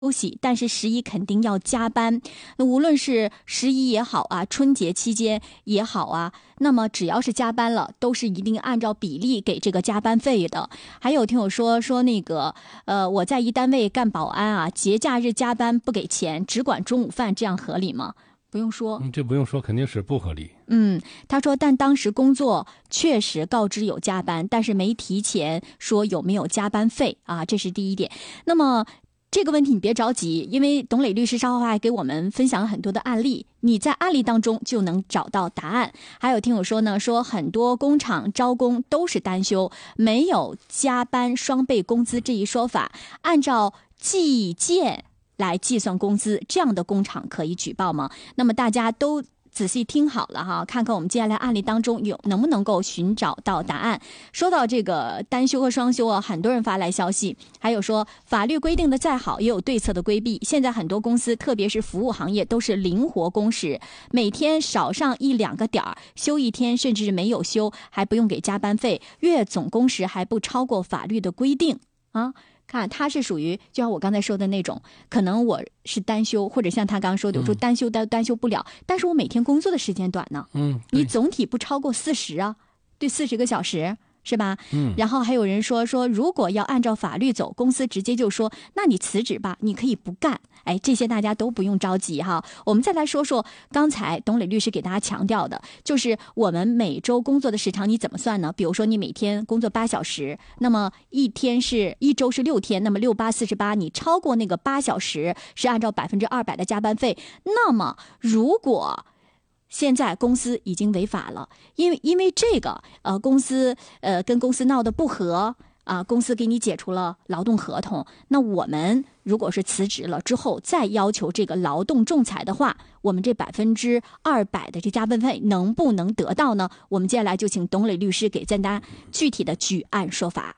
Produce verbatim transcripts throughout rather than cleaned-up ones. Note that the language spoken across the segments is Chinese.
休息，但是十一肯定要加班。那无论是十一也好啊，春节期间也好啊，那么只要是加班了，都是一定按照比例给这个加班费的。还有听我说说那个，呃，我在一单位干保安啊，节假日加班不给钱，只管中午饭，这样合理吗？不用说， 嗯，这不用说，肯定是不合理。 嗯，他说，但当时工作确实告知有加班，但是没提前说有没有加班费啊，这是第一点。那么这个问题你别着急，因为董磊律师稍后还给我们分享了很多的案例，你在案例当中就能找到答案。还有听我说呢，说很多工厂招工都是单休，没有加班双倍工资这一说法，按照计件来计算工资，这样的工厂可以举报吗？那么大家都仔细听好了哈，看看我们接下来案例当中有能不能够寻找到答案。说到这个单休和双休啊，很多人发来消息，还有说法律规定的再好，也有对策的规避。现在很多公司，特别是服务行业，都是灵活工时，每天少上一两个点儿，休一天，甚至是没有休，还不用给加班费，月总工时还不超过法律的规定啊。看他是属于就像我刚才说的那种，可能我是单休，或者像他刚刚说的，我说单休单单休不了，但是我每天工作的时间短呢， 嗯， 你总体不超过四十啊，对，四十个小时。是吧？ 嗯， 然后还有人说说，如果要按照法律走，公司直接就说，那你辞职吧，你可以不干。哎，这些大家都不用着急哈。我们再来说说刚才董磊律师给大家强调的，就是我们每周工作的时长你怎么算呢？比如说你每天工作八小时，那么一天是一周是六天，那么六八四十八，你超过那个八小时是按照百分之二百的加班费。那么如果现在公司已经违法了，因为因为这个呃公司呃跟公司闹得不和啊，公司给你解除了劳动合同，那我们如果是辞职了之后再要求这个劳动仲裁的话，我们这百分之二百的这加班费能不能得到呢？我们接下来就请董磊律师给大家具体的举案说法。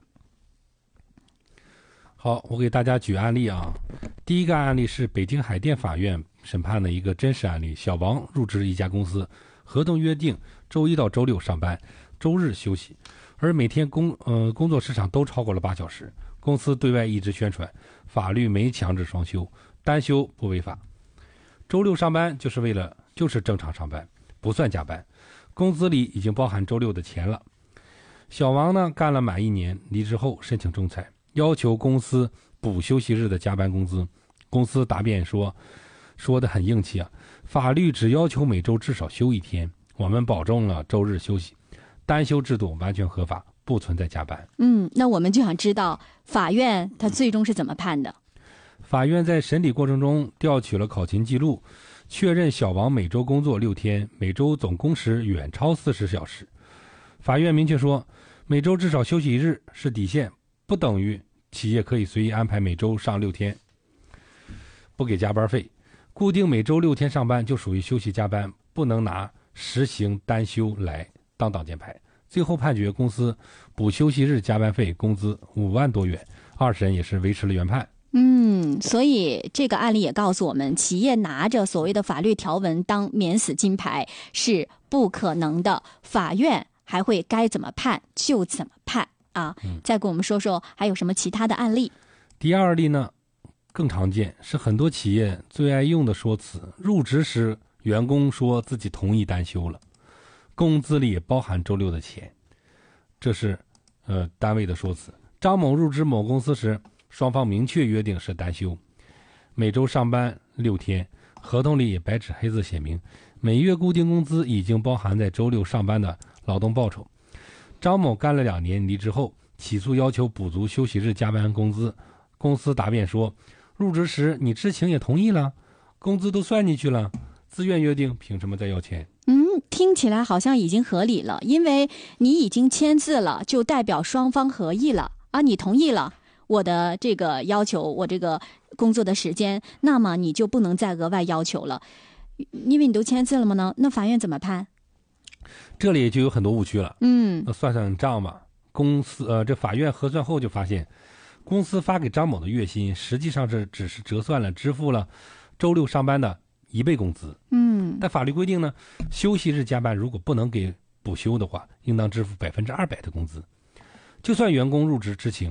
好，我给大家举案例啊。第一个案例是北京海淀法院审判的一个真实案例。小王入职一家公司，合同约定周一到周六上班，周日休息，而每天工呃工作时长都超过了八小时。公司对外一直宣传，法律没强制双休，单休不违法。周六上班就是为了就是正常上班，不算加班，工资里已经包含周六的钱了。小王呢干了满一年，离职后申请仲裁，要求公司补休息日的加班工资。公司答辩说，说得很硬气啊，法律只要求每周至少休一天，我们保证了周日休息，单休制度完全合法，不存在加班。 嗯，那我们就想知道法院他最终是怎么判的？ 法院在审理过程中调取了考勤记录，确认小王每周工作六天，每周总工时远超四十小时。法院明确说，每周至少休息一日是底线，不等于企业可以随意安排每周上六天，不给加班费。固定每周六天上班就属于休息加班，不能拿实行单休来当挡箭牌。最后判决公司补休息日加班费工资五万多元，二审也是维持了原判。 嗯，所以这个案例也告诉我们，企业拿着所谓的法律条文当免死金牌是不可能的，法院还会该怎么判就怎么判啊。 嗯、 再跟我们说说还有什么其他的案例。 第二例呢更常见，是很多企业最爱用的说辞。入职时员工说自己同意单休了，工资里也包含周六的钱，这是呃单位的说辞。张某入职某公司时，双方明确约定是单休，每周上班六天，合同里也白纸黑字写明，每月固定工资已经包含在周六上班的劳动报酬。张某干了两年，离职后起诉要求补足休息日加班工资，公司答辩说，入职时你知情也同意了，工资都算进去了，自愿约定，凭什么再要钱？ 嗯，听起来好像已经合理了，因为你已经签字了，就代表双方合意了啊，你同意了我的这个要求，我这个工作的时间，那么你就不能再额外要求了，因为你都签字了吗呢？那法院怎么判？ 这里就有很多误区了。 嗯， 那算算账吧，公司呃，这法院核算后就发现，公司发给张某的月薪实际上是只是折算了支付了周六上班的一倍工资。 嗯， 但法律规定呢，休息日加班如果不能给补休的话，应当支付百分之二百的工资。就算员工入职知情，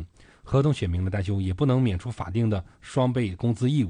合同写明了代休，也不能免除法定的双倍工资义务。